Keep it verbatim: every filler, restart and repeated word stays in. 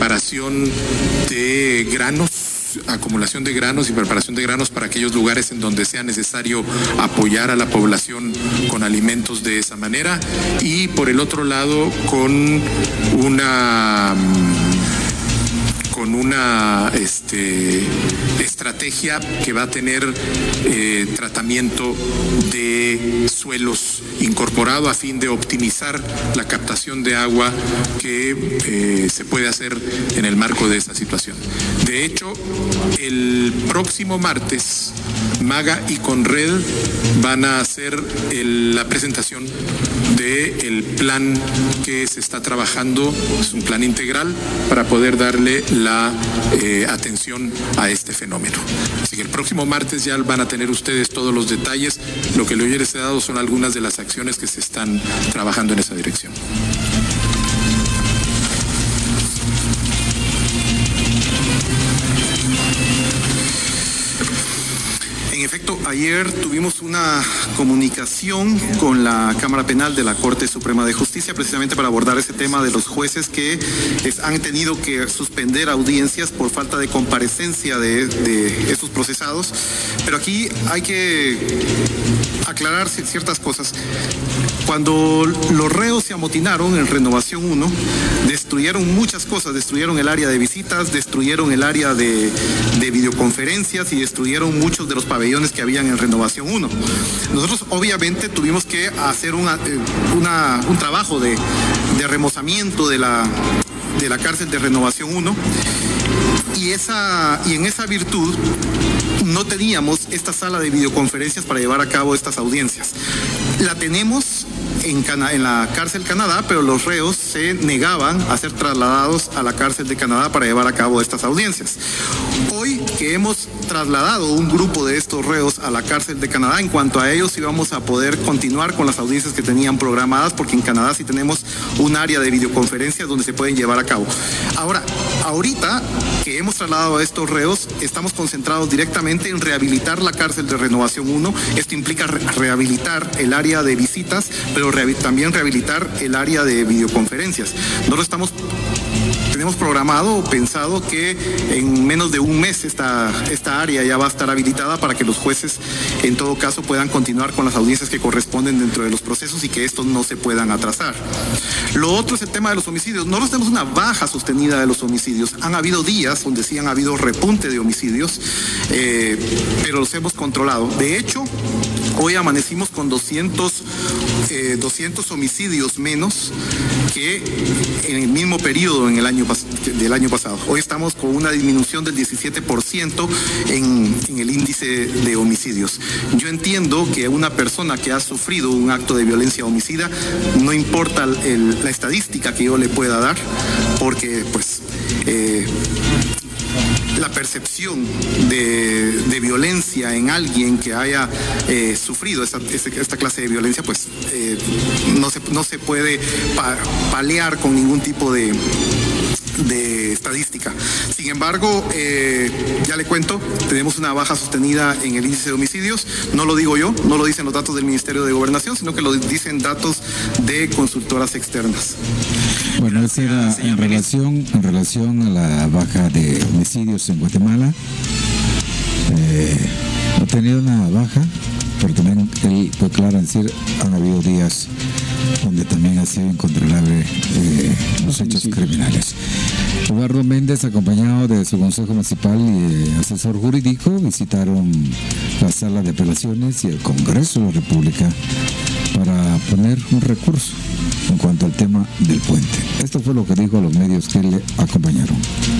preparación de granos, acumulación de granos y preparación de granos para aquellos lugares en donde sea necesario apoyar a la población con alimentos de esa manera, y por el otro lado con una con una este, estrategia que va a tener eh, tratamiento de suelos incorporado a fin de optimizar la captación de agua que eh, se puede hacer en el marco de esa situación. De hecho, el próximo martes, MAGA y Conred van a hacer el, la presentación del plan que se está trabajando, es un plan integral para poder darle la eh, atención a este fenómeno. Así que el próximo martes ya van a tener ustedes todos los detalles. Lo que les he dado son algunas de las acciones que se están trabajando en esa dirección. En efecto, ayer tuvimos una comunicación con la Cámara Penal de la Corte Suprema de Justicia precisamente para abordar ese tema de los jueces que es, han tenido que suspender audiencias por falta de comparecencia de, de esos procesados. Pero aquí hay que aclarar ciertas cosas. Cuando los reos se amotinaron en Renovación uno, destruyeron muchas cosas, destruyeron el área de visitas, destruyeron el área de, de videoconferencias y destruyeron muchos de los pabellones que habían en Renovación uno. Nosotros obviamente tuvimos que hacer una, una, un trabajo de, de remozamiento de la, de la cárcel de Renovación uno, y, esa, y en esa virtud no teníamos esta sala de videoconferencias para llevar a cabo estas audiencias. La tenemos en, Cana en la cárcel Canadá, pero los reos se negaban a ser trasladados a la cárcel de Canadá para llevar a cabo estas audiencias. Hoy que hemos trasladado un grupo de estos reos a la cárcel de Canadá, en cuanto a ellos íbamos a poder continuar con las audiencias que tenían programadas, porque en Canadá sí tenemos un área de videoconferencias donde se pueden llevar a cabo. Ahora, ahorita que hemos trasladado a estos reos, estamos concentrados directamente en rehabilitar la cárcel de Renovación uno. Esto implica re rehabilitar el área de visitas, pero re también rehabilitar el área de videoconferencias. Nosotros estamos, tenemos programado o pensado que en menos de un mes esta, esta área ya va a estar habilitada para que los jueces en todo caso puedan continuar con las audiencias que corresponden dentro de los procesos y que estos no se puedan atrasar. Lo otro es el tema de los homicidios. Nosotros tenemos una baja sostenida de los homicidios. Han habido días donde sí han habido repunte de homicidios, eh, pero los hemos controlado. De hecho, hoy amanecimos con doscientos, eh, doscientos homicidios menos que en el mismo periodo en el año, del año pasado. Hoy estamos con una disminución del diecisiete por ciento en, en el índice de homicidios. Yo entiendo que una persona que ha sufrido un acto de violencia homicida, no importa el, la estadística que yo le pueda dar, porque pues eh, la percepción de, de violencia en alguien que haya eh, sufrido esta, esta clase de violencia, pues eh, no, se, no se puede pa, paliar con ningún tipo de, de estadística. Sin embargo, eh, ya le cuento, tenemos una baja sostenida en el índice de homicidios. No lo digo yo, no lo dicen los datos del Ministerio de Gobernación, sino que lo dicen datos de consultoras externas. Bueno, esa era en relación, en relación a la baja de homicidios en Guatemala. Eh, ha tenido una baja, pero también él fue claro en decir, han habido días donde también ha sido incontrolable eh, los hechos criminales. Eduardo Méndez, acompañado de su Consejo Municipal y asesor jurídico, visitaron la sala de apelaciones y el Congreso de la República para poner un recurso en cuanto al tema del puente. Esto fue lo que dijo a los medios que le acompañaron.